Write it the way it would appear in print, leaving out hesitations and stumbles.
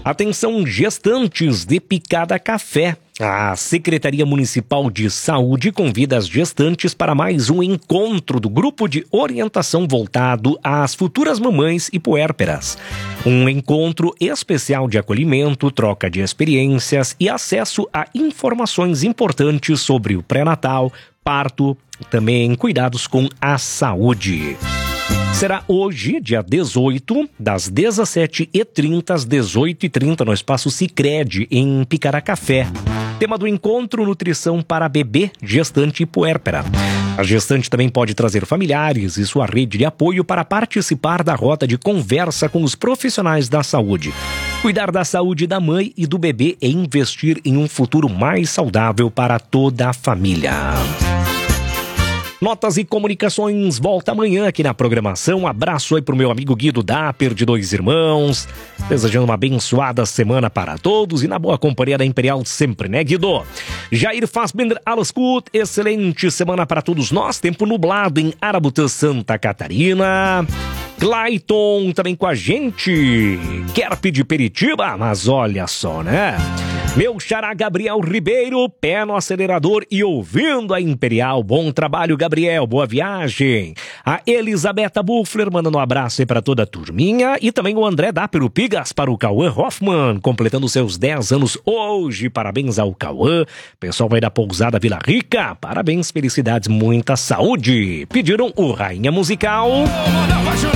Atenção, gestantes de Picada Café. A Secretaria Municipal de Saúde convida as gestantes para mais um encontro do grupo de orientação voltado às futuras mamães e puérperas. Um encontro especial de acolhimento, troca de experiências e acesso a informações importantes sobre o pré-natal, parto, também cuidados com a saúde. Será hoje, dia 18, das 17h30 às 18h30, no Espaço Sicredi, em Picaracafé. Tema do encontro: nutrição para bebê, gestante e puérpera. A gestante também pode trazer familiares e sua rede de apoio para participar da roda de conversa com os profissionais da saúde. Cuidar da saúde da mãe e do bebê é investir em um futuro mais saudável para toda a família. Notas e Comunicações volta amanhã aqui na programação. Um abraço aí pro meu amigo Guido Dapper, de Dois Irmãos. Desejando uma abençoada semana para todos e na boa companhia da Imperial sempre, né, Guido? Jair Fassbender, Alascut, excelente semana para todos nós. Tempo nublado em Arabutã, Santa Catarina. Clayton também com a gente. Kerp de Peritiba, mas olha só, né? Meu xará Gabriel Ribeiro, pé no acelerador e ouvindo a Imperial. Bom trabalho, Gabriel, boa viagem. A Elisabetta Buffler mandando um abraço aí para toda a turminha. E também o André Dapper Pigas para o Cauã Hoffman, completando seus 10 anos hoje. Parabéns ao Cauã. Pessoal vai da Pousada Vila Rica. Parabéns, felicidades, muita saúde. Pediram o Rainha Musical.